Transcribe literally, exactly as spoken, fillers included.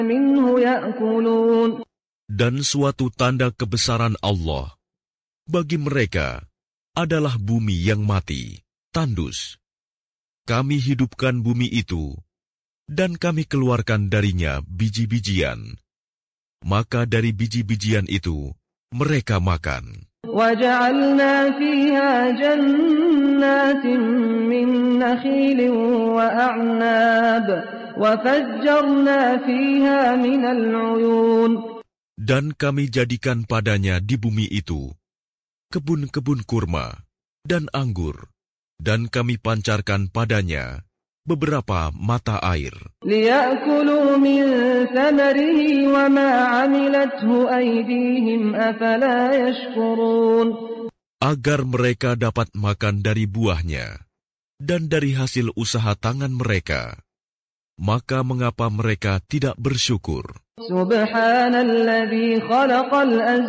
منه يأكلون. Dan suatu tanda kebesaran Allah bagi mereka adalah bumi yang mati, tandus. Kami hidupkan bumi itu, dan kami keluarkan darinya biji-bijian. Maka dari biji-bijian itu, mereka makan. وَجَعَلْنَا فِيهَا جَنَّاتٍ مِّن نَّخِيلٍ وَأَعْنَابٍ وَفَجَّرْنَا فِيهَا مِنَ الْعُيُونِ. Dan kami jadikan padanya di bumi itu kebun-kebun kurma dan anggur, dan kami pancarkan padanya beberapa mata air. لِيَأْكُلُوا مِن ثَمَرِهِ وَمَا عَمِلَتْهُ أَيْدِيهِمْ أَفَلَا يَشْكُرُونَ. Agar mereka dapat makan dari buahnya dan dari hasil usaha tangan mereka. Maka mengapa mereka tidak bersyukur? سبحان الذي خلق الأزواج